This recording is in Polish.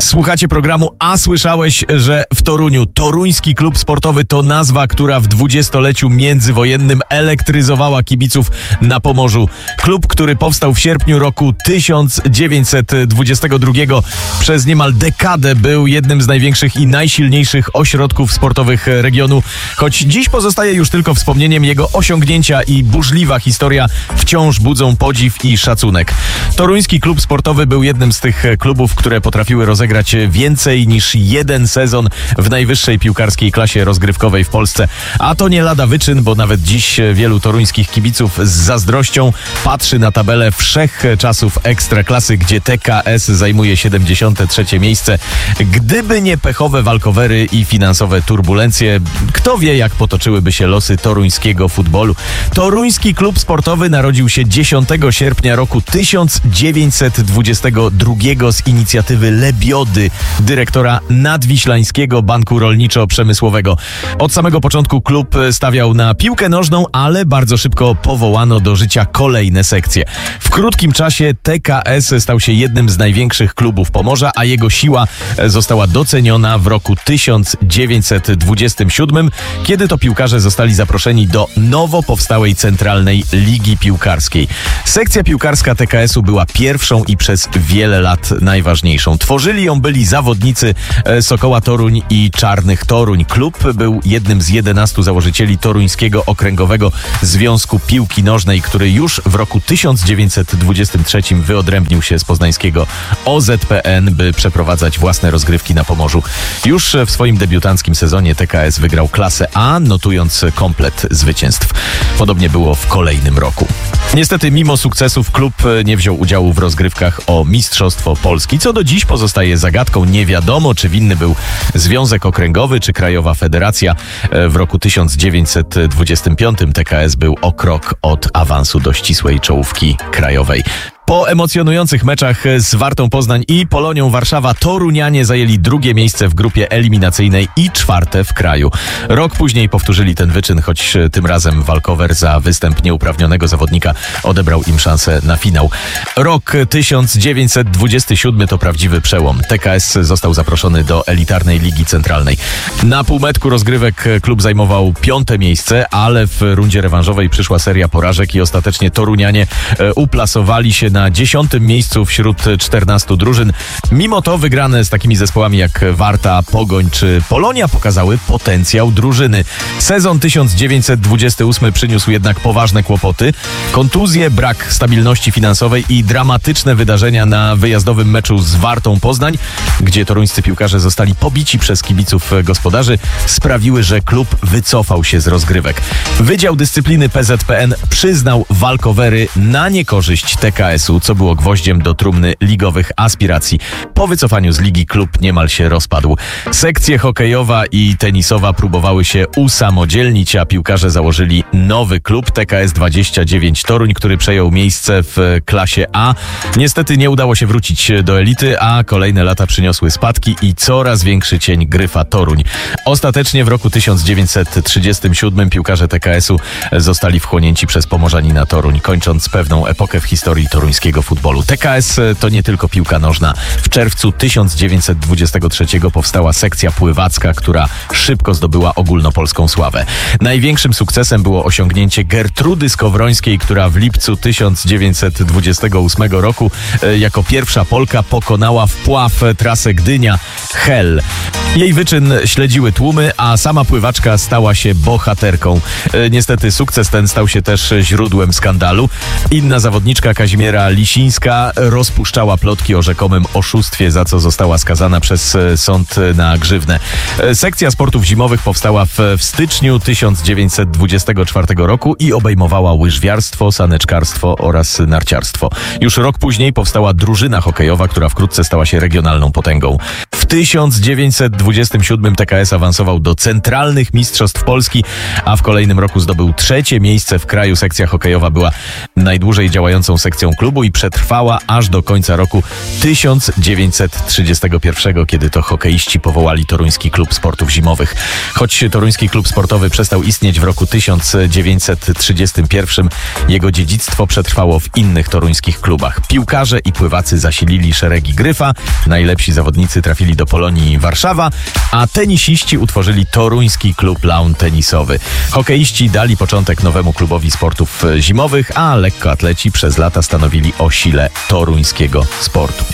Słuchacie programu A słyszałeś, że w Toruniu Toruński Klub Sportowy to nazwa, która w dwudziestoleciu międzywojennym elektryzowała kibiców na Pomorzu. Klub, który powstał w sierpniu roku 1922, przez niemal dekadę był jednym z największych i najsilniejszych ośrodków sportowych regionu. Choć dziś pozostaje już tylko wspomnieniem, jego osiągnięcia i burzliwa historia wciąż budzą podziw i szacunek. Toruński Klub Sportowy był jednym z tych klubów, które potrafiły rozegrać więcej niż jeden sezon w najwyższej piłkarskiej klasie rozgrywkowej w Polsce. A to nie lada wyczyn, bo nawet dziś wielu toruńskich kibiców z zazdrością patrzy na tabelę wszechczasów Ekstraklasy, gdzie TKS zajmuje 73. miejsce. Gdyby nie pechowe walkowery i finansowe turbulencje, kto wie, jak potoczyłyby się losy toruńskiego futbolu. Toruński Klub Sportowy narodził się 10 sierpnia roku 1922 z inicjatywy Lebiody, dyrektora Nadwiślańskiego Banku Rolniczo-Przemysłowego. Od samego początku klub stawiał na piłkę nożną, ale bardzo szybko powołano do życia kolejne sekcje. W krótkim czasie TKS stał się jednym z największych klubów Pomorza, a jego siła została doceniona w roku 1927, kiedy to piłkarze zostali zaproszeni do nowo powstałej Centralnej Ligi Piłkarskiej. Sekcja piłkarska TKS-u była pierwszą i przez wiele lat najważniejszą. Tworzyli ją byli zawodnicy Sokoła Toruń i Czarnych Toruń. Klub był jednym z 11 założycieli Toruńskiego Okręgowego Związku Piłki Nożnej, który już w roku 1923 wyodrębnił się z poznańskiego OZPN, by przeprowadzać własne rozgrywki na Pomorzu. Już w swoim debiutanckim sezonie TKS wygrał klasę A, notując komplet zwycięstw. Podobnie było w kolejnym roku. Niestety, mimo sukcesów, klub nie wziął udziału w rozgrywkach o Mistrzostwo Polski, co do dziś pozostaje zagadką. Nie wiadomo, czy winny był Związek Okręgowy, czy Krajowa Federacja. W roku 1925 TKS był o krok od awansu do ścisłej czołówki krajowej. Po emocjonujących meczach z Wartą Poznań i Polonią Warszawa torunianie zajęli drugie miejsce w grupie eliminacyjnej i czwarte w kraju. Rok później powtórzyli ten wyczyn, choć tym razem walkover za występ nieuprawnionego zawodnika odebrał im szansę na finał. Rok 1927 to prawdziwy przełom. TKS został zaproszony do elitarnej Ligi Centralnej. Na półmetku rozgrywek klub zajmował 5. miejsce, ale w rundzie rewanżowej przyszła seria porażek i ostatecznie torunianie uplasowali się na 10. miejscu wśród 14 drużyn. Mimo to wygrane z takimi zespołami jak Warta, Pogoń czy Polonia pokazały potencjał drużyny. Sezon 1928 przyniósł jednak poważne kłopoty. Kontuzje, brak stabilności finansowej i dramatyczne wydarzenia na wyjazdowym meczu z Wartą Poznań, gdzie toruńscy piłkarze zostali pobici przez kibiców gospodarzy, sprawiły, że klub wycofał się z rozgrywek. Wydział Dyscypliny PZPN przyznał walkowery na niekorzyść TKS-u, co było gwoździem do trumny ligowych aspiracji. Po wycofaniu z ligi klub niemal się rozpadł. Sekcje hokejowa i tenisowa próbowały się usamodzielnić, a piłkarze założyli nowy klub TKS 29 Toruń, który przejął miejsce w klasie A. Niestety nie udało się wrócić do elity, a kolejne lata przyniosły spadki i coraz większy cień Gryfa Toruń. Ostatecznie w roku 1937 piłkarze TKS-u zostali wchłonięci przez Pomorzanina Toruń, kończąc pewną epokę w historii toruńskiego futbolu. TKS to nie tylko piłka nożna. W czerwcu 1923 powstała sekcja pływacka, która szybko zdobyła ogólnopolską sławę. Największym sukcesem było osiągnięcie Gertrudy Skowrońskiej, która w lipcu 1928 roku jako pierwsza Polka pokonała wpław trasę Gdynia-Hel. Jej wyczyn śledziły tłumy, a sama pływaczka stała się bohaterką. Niestety sukces ten stał się też źródłem skandalu. Inna zawodniczka, Kazimiera Lisińska, rozpuszczała plotki o rzekomym oszustwie, za co została skazana przez sąd na grzywnę. Sekcja sportów zimowych powstała w styczniu 1924 roku i obejmowała łyżwiarstwo, saneczkarstwo oraz narciarstwo. Już rok później powstała drużyna hokejowa, która wkrótce stała się regionalną potęgą. W 1929 1927 TKS awansował do centralnych mistrzostw Polski, a w kolejnym roku zdobył 3. miejsce w kraju. Sekcja hokejowa była najdłużej działającą sekcją klubu i przetrwała aż do końca roku 1931, kiedy to hokeiści powołali Toruński Klub Sportów Zimowych. Choć Toruński Klub Sportowy przestał istnieć w roku 1931, jego dziedzictwo przetrwało w innych toruńskich klubach. Piłkarze i pływacy zasilili szeregi Gryfa, najlepsi zawodnicy trafili do Polonii Warszawa, a tenisiści utworzyli Toruński Klub Lawn Tenisowy. Hokeiści dali początek nowemu klubowi sportów zimowych, a lekkoatleci przez lata stanowili o sile toruńskiego sportu.